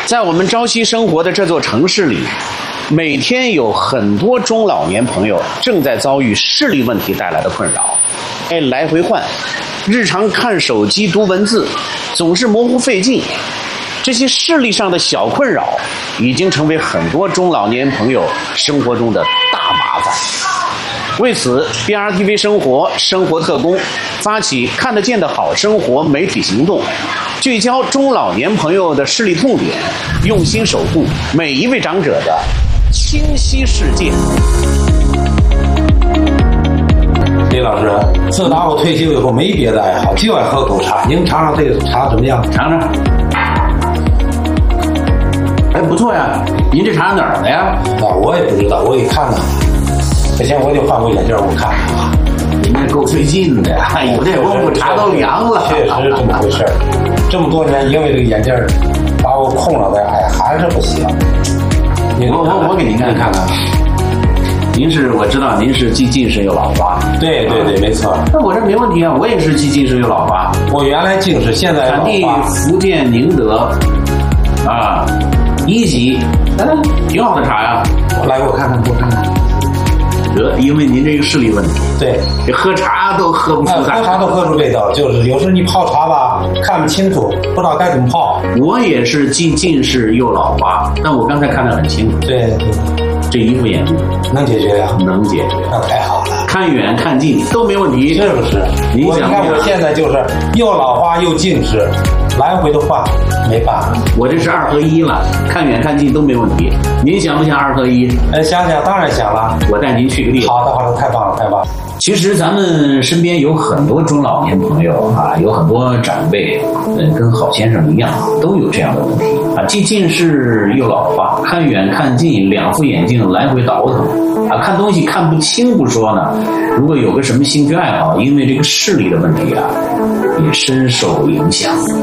在我们朝夕生活的这座城市里，每天有很多中老年朋友正在遭遇视力问题带来的困扰。来回换，日常看手机读文字，总是模糊费劲。这些视力上的小困扰，已经成为很多中老年朋友生活中的大麻烦。为此 ，BRTV 生活特工发起看得见的好生活媒体行动，聚焦中老年朋友的视力痛点，用心守护每一位长者的清晰世界。 李老师，自打我退休以后，没别的爱好，就爱喝口茶。您尝尝这个茶怎么样？ 尝尝。不错呀，您这茶哪儿的呀？ 我也不知道，我给看看。之前我就换过眼镜，我看看。 您这够费劲的呀，有这功夫茶都凉了。 确实是这么回事儿。这么多年，因为这个眼镜把我控了的，还是不行。 我给您看看。我知道您是既近视又老花。 对，没错。 那我这没问题啊，我也是既近视又老花。 我原来近视，现在老花。 产地福建宁德，1级，挺好的茶呀。 来，给我看看， 因为您这个视力问题， 对， 这喝茶都喝不出喝茶都喝出味道，就是有时候你泡茶吧，看不清楚，不知道该怎么泡。 我也是既近视又老花，但我刚才看得很清楚。 对， 这一副眼镜能解决呀？ 能解决， 那太好了。 看远看近都没问题， 是不是？你看我现在就是又老花又近视，来回的换，没办法。 我这是2合1了，看远看近都没问题。您想不想2合1？ 想，当然想了。 我带您去个地方。 好的，太棒了。 其实咱们身边有很多中老年朋友有很多长辈，跟郝先生一样，都有这样的问题既近视又老花，看远看近2副眼镜来回倒腾看东西看不清不说呢，如果有个什么兴趣爱好，因为这个视力的问题也深受影响。